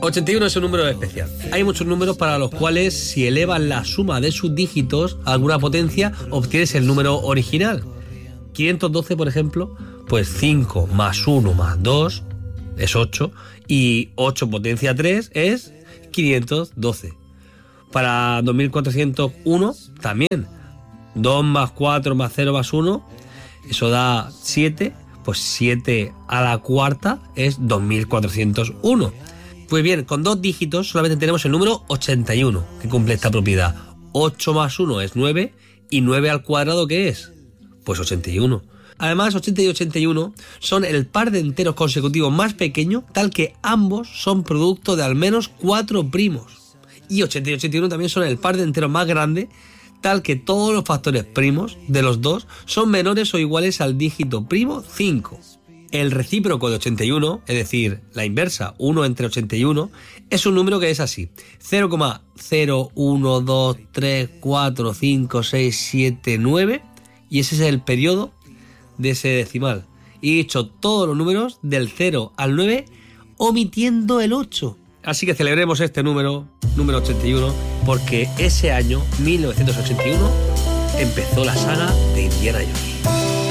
81 es un número especial. Hay muchos números para los cuales si elevas la suma de sus dígitos a alguna potencia obtienes el número original. 512, por ejemplo, pues 5 más 1 más 2 es 8 y 8 potencia 3 es 512. Para 2401 también. 2 más 4 más 0 más 1, eso da 7, pues 7 a la cuarta es 2401. Pues bien, con 2 dígitos solamente tenemos el número 81 que cumple esta propiedad. 8 más 1 es 9 y 9 al cuadrado ¿qué es? Pues 81. Además, 80 y 81 son el par de enteros consecutivos más pequeño, tal que ambos son producto de al menos 4 primos. Y 80 y 81 también son el par de enteros más grande, tal que todos los factores primos de los dos son menores o iguales al dígito primo 5. El recíproco de 81, es decir, la inversa, 1 entre 81, es un número que es así: 0,01234567 y ese es el periodo de ese decimal. Y he hecho todos los números del 0 al 9 omitiendo el 8. Así que celebremos este número 81, porque ese año, 1981, empezó la saga de Indiana Jones.